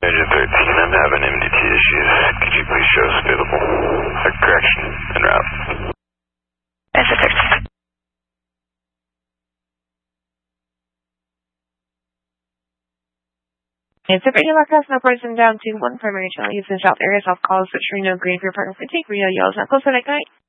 Agent 13, I'm having MDT issues. Could you please show us available? Correction, en route. Agent 13. It's a regular cast, no person down to 1 primary channel. Use in South area, South calls, which Reno, Green, for your partner for take Rio, Yellow, Knuckles, so that guy.